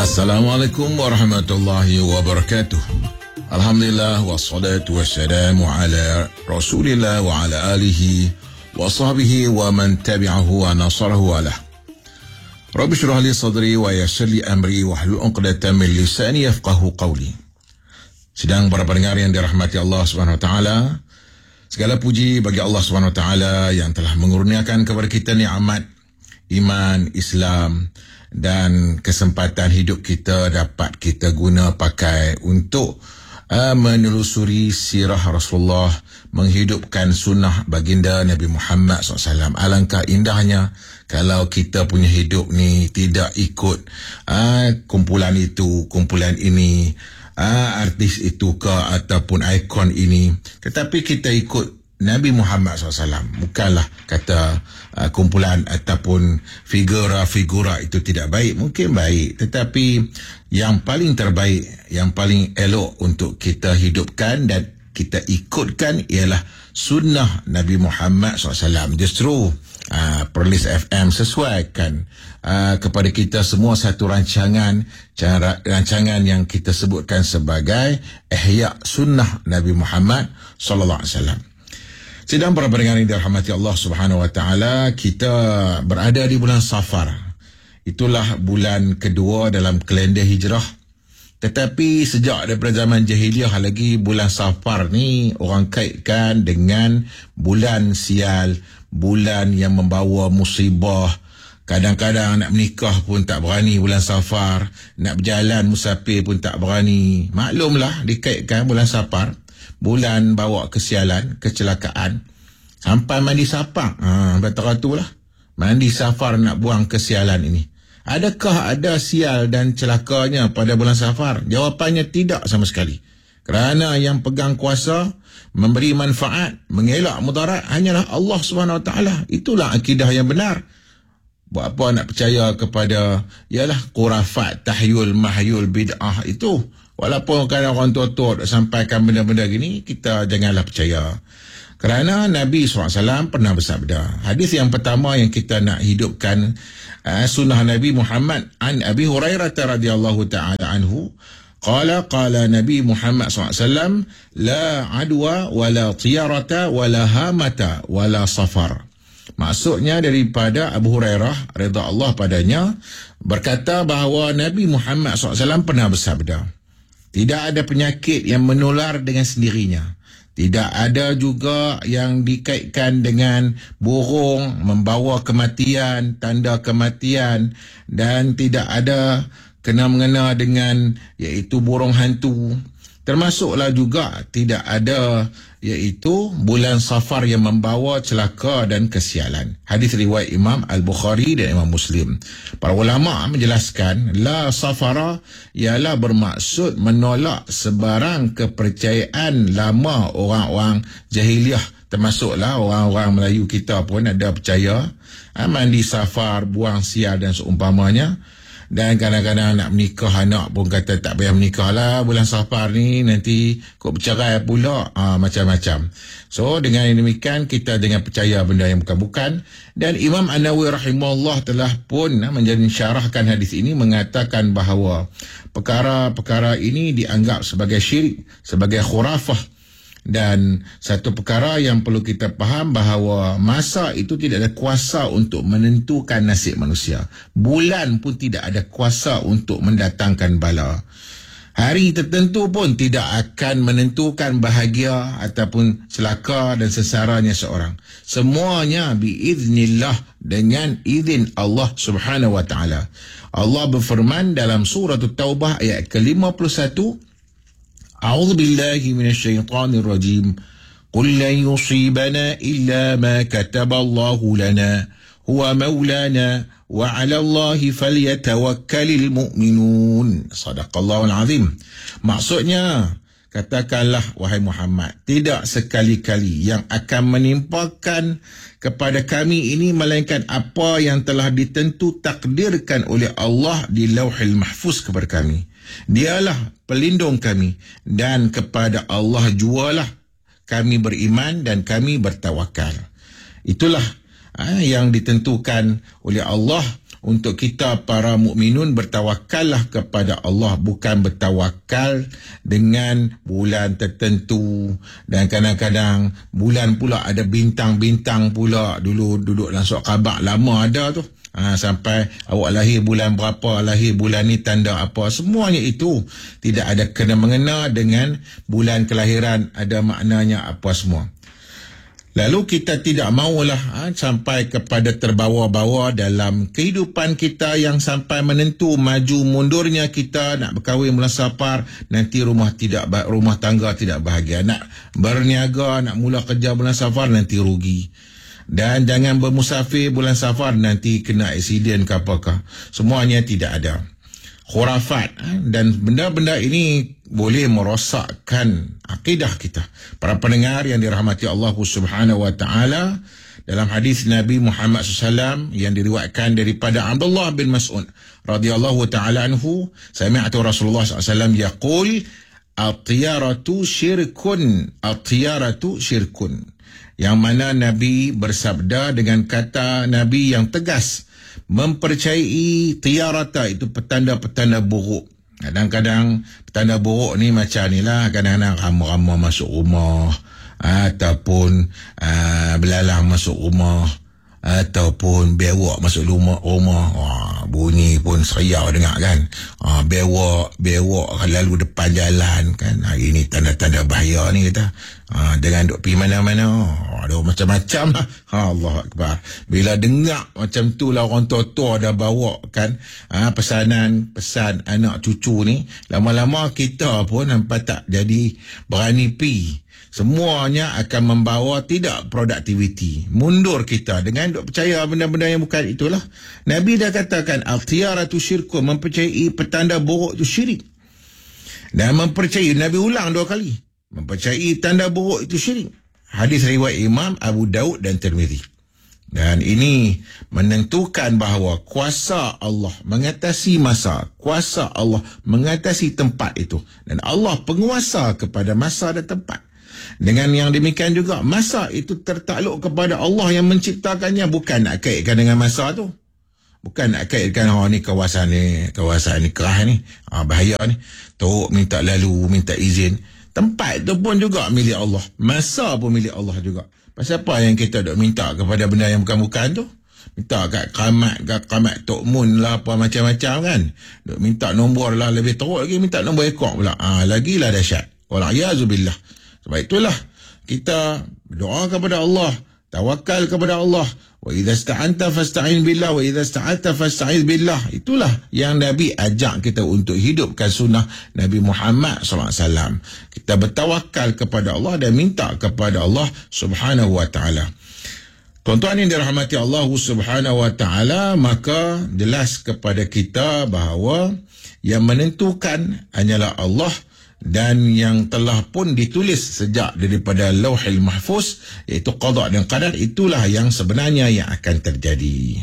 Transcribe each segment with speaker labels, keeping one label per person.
Speaker 1: Assalamualaikum warahmatullahi wabarakatuh. Alhamdulillah wassalatu wassalamu ala Rasulillah wa ala alihi wa sahbihi wa man tabi'ahu wa nasarahu alah. Rabbi shrah li sadri wa yassir li amri wa hlul 'uqdatam min lisani yafqahu qawli. Sedang para pendengar yang dirahmati Allah Subhanahu wa taala, segala puji bagi Allah Subhanahu wa taala yang telah mengurniakan kepada kita nikmat iman, Islam dan kesempatan hidup kita dapat kita guna pakai untuk menelusuri sirah Rasulullah, menghidupkan sunnah baginda Nabi Muhammad SAW. Alangkah indahnya kalau kita punya hidup ni tidak ikut kumpulan itu, kumpulan ini, artis itu ke ataupun ikon ini, tetapi kita ikut Nabi Muhammad SAW. Bukanlah kata kumpulan ataupun figura-figura itu tidak baik. Mungkin baik, tetapi yang paling terbaik, yang paling elok untuk kita hidupkan dan kita ikutkan ialah sunnah Nabi Muhammad SAW. Justru Perlis FM sesuaikan kepada kita semua satu rancangan yang kita sebutkan sebagai Ihya Sunnah Nabi Muhammad SAW. Sedang para pendengar yang dirahmati Allah Subhanahu wa taala, kita berada di bulan Safar. Itulah bulan kedua dalam kalender Hijrah. Tetapi sejak daripada zaman jahiliah lagi, bulan Safar ni orang kaitkan dengan bulan sial, bulan yang membawa musibah. Kadang-kadang nak menikah pun tak berani bulan Safar, nak berjalan musafir pun tak berani. Maklumlah dikaitkan bulan Safar, bulan bawa kesialan, kecelakaan. Sampai mandi safar. Betul tu lah. Mandi safar nak buang kesialan ini. Adakah ada sial dan celakanya pada bulan Safar? Jawapannya tidak sama sekali. Kerana yang pegang kuasa, memberi manfaat, mengelak mudarat hanyalah Allah Subhanahu wa taala. Itulah akidah yang benar. Buat apa nak percaya kepada ialah khurafat, tahyul, mahyul, bid'ah itu. Walaupun kadang orang tua-tua sampaikan benda-benda gini, kita janganlah percaya. Kerana Nabi SAW pernah bersabda. Hadis yang pertama yang kita nak hidupkan sunnah Nabi Muhammad an Abi Hurairah radhiyallahu ta'ala anhu. Qala Nabi Muhammad SAW, la adwa wala tiyarata wala hamata wala safar. Maksudnya daripada Abu Hurairah redha Allah padanya berkata bahawa Nabi Muhammad SAW pernah bersabda, tidak ada penyakit yang menular dengan sendirinya. Tidak ada juga yang dikaitkan dengan burung membawa kematian, tanda kematian, dan tidak ada kena-mengena dengan iaitu burung hantu. Termasuklah juga tidak ada iaitu bulan Safar yang membawa celaka dan kesialan. Hadis riwayat Imam Al-Bukhari dan Imam Muslim. Para ulama menjelaskan la safara ialah bermaksud menolak sebarang kepercayaan lama orang-orang jahiliah. Termasuklah orang-orang Melayu kita pun ada percaya mandi safar, buang sial dan seumpamanya. Dan kadang-kadang nak menikah anak pun kata tak payah menikah lah bulan Safar ni, nanti kau bercerai pula, macam-macam. So dengan demikian kita jangan percaya benda yang bukan-bukan. Dan Imam An-Nawawi rahimahullah telah pun mensyarahkan hadis ini, mengatakan bahawa perkara-perkara ini dianggap sebagai syirik, sebagai khurafah. Dan satu perkara yang perlu kita faham bahawa masa itu tidak ada kuasa untuk menentukan nasib manusia. Bulan pun tidak ada kuasa untuk mendatangkan bala. Hari tertentu pun tidak akan menentukan bahagia ataupun celaka dan sesaranya seorang. Semuanya biiznillah, dengan izin Allah Subhanahu wa taala. Allah berfirman dalam surah At-Taubah ayat ke-51, A'udzu billahi minasyaitonir rajim. Qul lan yusibana illa ma kataballahu lana huwa maulana wa 'ala Allahi falyatawakkalul mu'minun. Shadaqallahul azim. Maksudnya, katakanlah wahai Muhammad, tidak sekali-kali yang akan menimpakan kepada kami ini melainkan apa yang telah ditentu takdirkan oleh Allah di Lauhil Mahfuz kepada kami. Dialah pelindung kami dan kepada Allah jualah kami beriman dan kami bertawakal. Itulah yang ditentukan oleh Allah untuk kita para mukminun bertawakallah kepada Allah, bukan bertawakal dengan bulan tertentu. Dan kadang-kadang bulan pula ada bintang-bintang pula. Dulu duduk dalam surat khabar lama ada tu. Sampai awak lahir bulan berapa, lahir bulan ni tanda apa, semuanya itu tidak ada kena-mengena dengan bulan kelahiran, ada maknanya apa semua. Lalu kita tidak maulah sampai kepada terbawa-bawa dalam kehidupan kita yang sampai menentu maju mundurnya kita nak berkahwin bulan Safar, nanti rumah tangga tidak bahagia. Nak berniaga, nak mula kerja bulan Safar, nanti rugi. Dan jangan bermusafir bulan Safar, nanti kena aksiden ke apakah. Semuanya tidak ada. Khurafat dan benda-benda ini boleh merosakkan akidah kita. Para pendengar yang dirahmati Allah Subhanahu wa taala, dalam hadis Nabi Muhammad SAW yang diriwayatkan daripada Abdullah bin Mas'ud radhiyallahu taala anhu, sami'tu Rasulullah SAW yaqul, at-tiyaratu syirkun, at-tiyaratu syirkun. Yang mana Nabi bersabda dengan kata Nabi yang tegas, mempercayai tiyarata itu petanda-petanda buruk. Kadang-kadang petanda buruk ni macam ni lah, kadang-kadang rama-rama masuk rumah, ataupun belalang masuk rumah, ataupun bewak masuk rumah. Bunyi pun seriau dengar kan. Bewak lalu depan jalan kan. Hari ni tanda-tanda bahaya ni kata. Jangan duk pergi mana-mana. Ada macam-macam lah. Allah Akbar. Bila dengar macam tu lah, orang tua-tua dah bawa kan pesan anak cucu ni, lama-lama kita pun nampak tak jadi berani pi. Semuanya akan membawa tidak produktiviti, mundur kita dengan duk percaya benda-benda yang bukan itulah. Nabi dah katakan al-tiyaratu syirkun, mempercayai petanda buruk itu syirik. Dan mempercayai, Nabi ulang 2 kali, mempercayai tanda buruk itu syirik. Hadis riwayat Imam Abu Daud dan Tirmizi. Dan ini menentukan bahawa kuasa Allah mengatasi masa, kuasa Allah mengatasi tempat itu, dan Allah penguasa kepada masa dan tempat. Dengan yang demikian juga, masa itu tertakluk kepada Allah yang menciptakannya, bukan nak kaitkan dengan masa tu. Bukan nak kaitkan ni kawasan ni kerah ni, bahaya ni, teruk minta lalu, minta izin. Tempat tu pun juga milik Allah, masa pun milik Allah juga. Pasal apa yang kita duk minta kepada benda yang bukan-bukan tu? Minta kat kamat Tok Mun lah, apa macam-macam kan. Duk minta nombor lah, lebih teruk lagi minta nombor ekor pula. Lagilah dahsyat. Wala'iyahzubillah. Sebab itulah kita berdoa kepada Allah, tawakal kepada Allah. Wa idza sta'anta fasta'in billah, wa idza sta'alta fasta'iz billah. Itulah yang Nabi ajak kita untuk hidupkan sunnah Nabi Muhammad SAW. Kita bertawakal kepada Allah dan minta kepada Allah Subhanahu wa taala. Tuan-tuan yang dirahmati Allah Subhanahu wa taala, maka jelas kepada kita bahawa yang menentukan hanyalah Allah, dan yang telah pun ditulis sejak daripada Lauhil Mahfuz, iaitu qada dan qadar, itulah yang sebenarnya yang akan terjadi.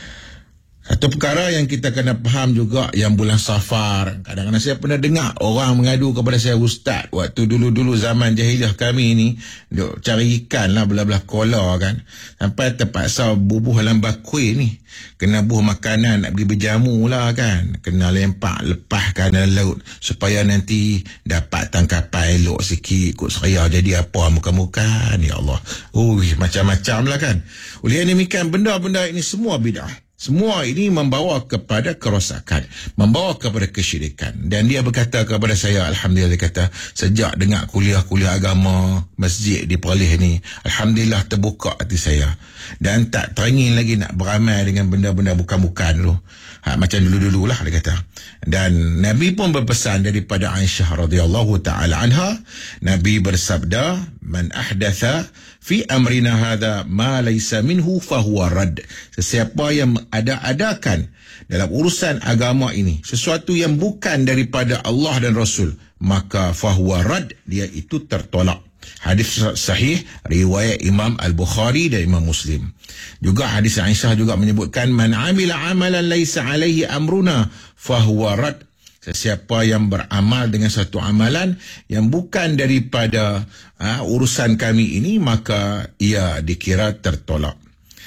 Speaker 1: Satu perkara yang kita kena faham juga, yang bulan Safar, kadang-kadang saya pernah dengar orang mengadu kepada saya, ustaz, waktu dulu-dulu zaman jahiliah kami ni duk cari ikan lah belah-belah kola kan, sampai terpaksa bubuh dalam bakui ni, kena buh makanan nak pergi berjamu lah kan, kena lempak lepaskan dalam laut supaya nanti dapat tangkapan elok sikit, kot seraya jadi apa muka-muka ni, Allah, macam-macam lah kan. Oleh demikian, benda-benda ini semua bid'ah. Semua ini membawa kepada kerosakan, membawa kepada kesyirikan. Dan dia berkata kepada saya, alhamdulillah, dia kata, sejak dengar kuliah-kuliah agama masjid di Perlis ni, alhamdulillah terbuka hati saya, dan tak teringin lagi nak beramal dengan benda-benda bukan-bukan dulu. Macam dulu-dulu lah, dia kata. Dan Nabi pun berpesan daripada Aisyah radhiyallahu ta'ala anha, Nabi bersabda, man ahdatha fi amrina hadha ma laysa minhu fahuwa rad. Sesiapa yang ada-adakan dalam urusan agama ini sesuatu yang bukan daripada Allah dan Rasul, maka fahuwa rad, dia itu tertolak. Hadis sahih riwayat Imam Al-Bukhari dan Imam Muslim. Juga hadis Aisyah juga menyebutkan, man amila amalan laisa alaihi amruna fahuwa rad. Sesiapa yang beramal dengan satu amalan yang bukan daripada urusan kami ini, maka ia dikira tertolak.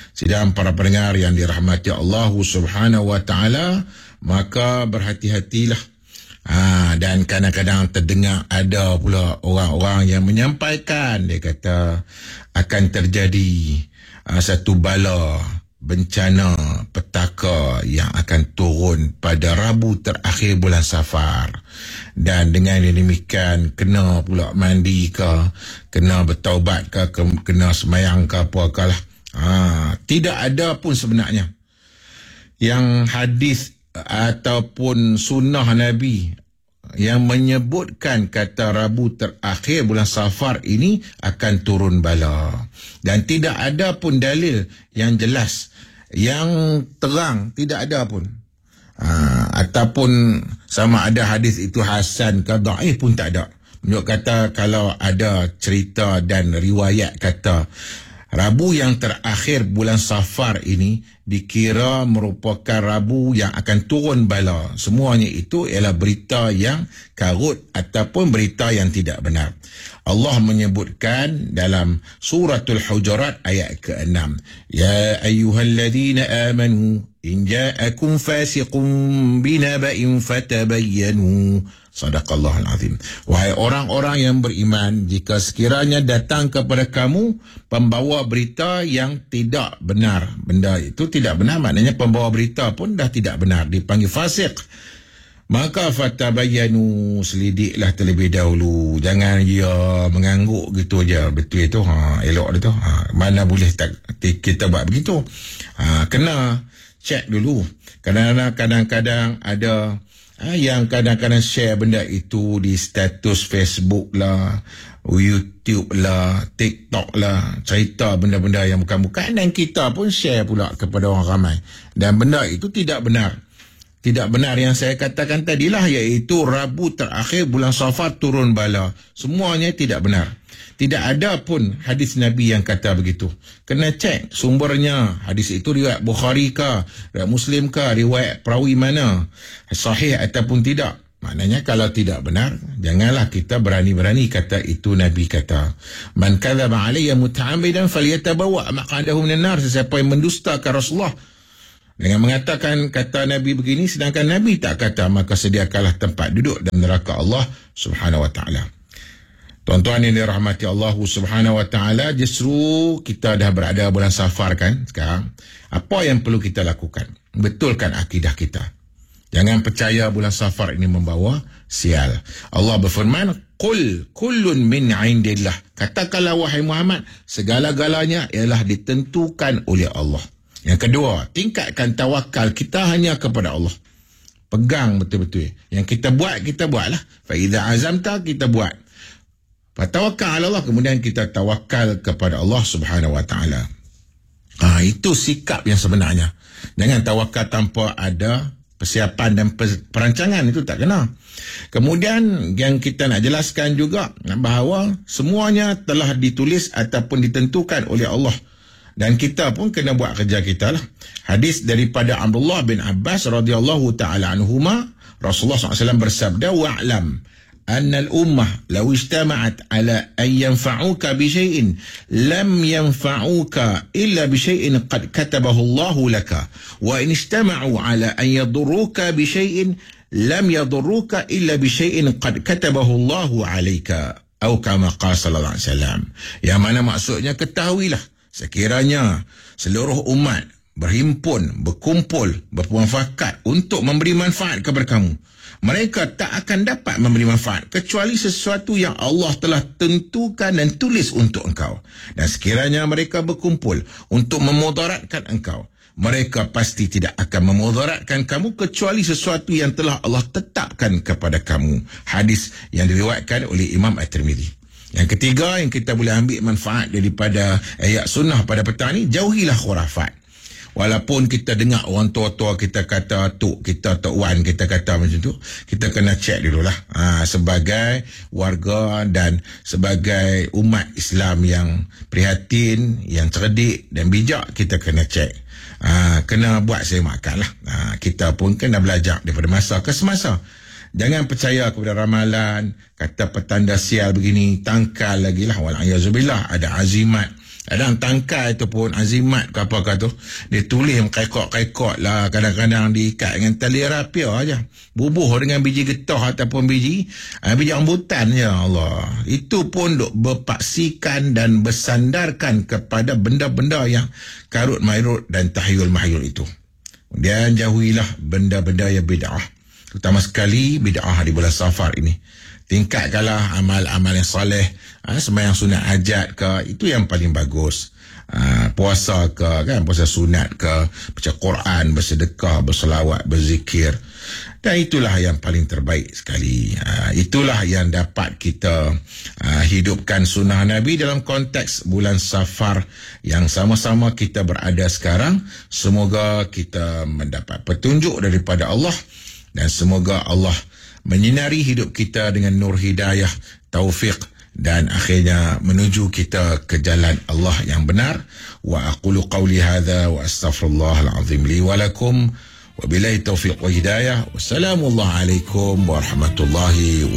Speaker 1: Sidang para pendengar yang dirahmati Allah Subhanahu wa taala, maka berhati-hatilah. Dan kadang-kadang terdengar ada pula orang-orang yang menyampaikan, dia kata akan terjadi satu bala, bencana, petaka yang akan turun pada Rabu terakhir bulan Safar. Dan dengan demikian kena pula mandi ke, kena bertaubat ke, kena semayang ke apakalah. Tidak ada pun sebenarnya yang hadis ataupun sunnah Nabi yang menyebutkan kata Rabu terakhir bulan Safar ini akan turun bala. Dan tidak ada pun dalil yang jelas, yang terang, tidak ada pun. Ataupun sama ada hadis itu hasan ke dhaif pun tak ada. Menurut kata kalau ada cerita dan riwayat kata Rabu yang terakhir bulan Safar ini dikira merupakan Rabu yang akan turun bala. Semuanya itu ialah berita yang karut ataupun berita yang tidak benar. Allah menyebutkan dalam suratul Hujurat ayat ke-6, Ya ayyuhalladzina amanu in ja'akum fasiqun binaba'in fatabayyanu. Sadaqallahul azim. Wahai orang-orang yang beriman, jika sekiranya datang kepada kamu pembawa berita yang tidak benar, benda itu tidak benar, maknanya pembawa berita pun dah tidak benar, dipanggil fasik, maka fatabayyanu, selidiklah terlebih dahulu. Jangan dia mengangguk gitu aja. Betul itu, elok dia tu. Mana boleh tak kita buat begitu. Kena cek dulu. Kadang-kadang ada yang kadang-kadang share benda itu di status Facebook lah, YouTube lah, TikTok lah, cerita benda-benda yang bukan-bukan, dan kita pun share pula kepada orang ramai. Dan benda itu tidak benar. Tidak benar yang saya katakan tadilah, iaitu Rabu terakhir bulan Safar turun bala. Semuanya tidak benar. Tidak ada pun hadis Nabi yang kata begitu. Kena cek sumbernya. Hadis itu riwayat Bukhari ke, riwayat Muslim ke, riwayat perawi mana, sahih ataupun tidak. Maknanya kalau tidak benar, janganlah kita berani-berani kata itu Nabi kata. Man kadzaba alayya muta'ammidan falyatabawa maq'adahu minan nar. Sesiapa yang mendustakan Rasulullah dengan mengatakan kata Nabi begini sedangkan Nabi tak kata, maka sediakanlah tempat duduk dalam neraka Allah Subhanahu wa taala. Tuan-tuan yang dirahmati Allah Subhanahu wa taala, justru kita dah berada bulan Safar kan sekarang. Apa yang perlu kita lakukan? Betulkan akidah kita. Jangan percaya bulan Safar ini membawa sial. Allah berfirman, Qul kullun min indillah. Katakanlah wahai Muhammad, segala-galanya ialah ditentukan oleh Allah. Yang kedua, tingkatkan tawakal kita hanya kepada Allah. Pegang betul-betul. Yang kita buat, kita buatlah. Fa idza azamta, kita buat. Tawakkal ala Allah, kemudian kita tawakal kepada Allah Subhanahu wa taala. Itu sikap yang sebenarnya. Jangan tawakal tanpa ada persiapan dan perancangan, itu tak kena. Kemudian yang kita nak jelaskan juga bahawa semuanya telah ditulis ataupun ditentukan oleh Allah. Dan kita pun kena buat kerja kita lah. Hadis daripada Abdullah bin Abbas radhiyallahu ta'ala anhuma, Rasulullah SAW bersabda, wa'lam anna al-ummah law ijtama'at ala an yanfa'uka bi syai'in lam yanfa'uka illa bi syai'in qad katabahu Allahu laka wa in ijtama'u ala an yadurruka bi syai'in lam yadurruka illa bi syai'in qad katabahu Allahu 'alaika atau kama qala sallallahu alaihi wasallam. Yang mana maksudnya, ketahuilah sekiranya seluruh umat berhimpun, berkumpul, bermuafakat untuk memberi manfaat kepada kamu, mereka tak akan dapat memberi manfaat kecuali sesuatu yang Allah telah tentukan dan tulis untuk engkau. Dan sekiranya mereka berkumpul untuk memudaratkan engkau, mereka pasti tidak akan memudaratkan kamu kecuali sesuatu yang telah Allah tetapkan kepada kamu. Hadis yang diriwayatkan oleh Imam At-Tirmidzi. Yang ketiga yang kita boleh ambil manfaat daripada ayat sunnah pada petang ni, jauhilah khurafat. Walaupun kita dengar orang tua-tua kita kata, tok kita, tok wan kita kata macam tu, kita kena cek dululah. Sebagai warga dan sebagai umat Islam yang prihatin, yang cerdik dan bijak, kita kena cek. Kena buat semakan lah. Kita pun kena belajar daripada masa ke semasa. Jangan percaya kepada ramalan, kata petanda sial begini, tangkal lagi lah. Wal'ayazubillah, ada azimat, Kadang tangkai ataupun azimat ke apa tu, dia tulis kekok-kekok lah, kadang-kadang diikat dengan tali rapia aja, bubuh dengan biji getah ataupun biji rambutan. Ya Allah, itu pun duk berpaksikan dan bersandarkan kepada benda-benda yang karut marut dan tahyul mahyul itu. Kemudian jauhilah benda-benda yang bid'ah, terutama sekali bid'ah di bulan Safar ini. Tingkatkanlah amal-amal yang soleh, sembahyang sunat hajat ke, itu yang paling bagus. Puasa ke, kan, puasa sunat ke, baca Quran, bersedekah, berselawat, berzikir. Dan itulah yang paling terbaik sekali. Itulah yang dapat kita hidupkan sunnah Nabi dalam konteks bulan Safar yang sama-sama kita berada sekarang. Semoga kita mendapat petunjuk daripada Allah, dan semoga Allah menyinari hidup kita dengan nur hidayah, taufik, dan akhirnya menuju kita ke jalan Allah yang benar. Wa aqulu qawli hadha wa astaghfirullahal azim li wa lakum wa billahi taufiq wa hidayah. Wassalamualaikum warahmatullahi wabarakatuh.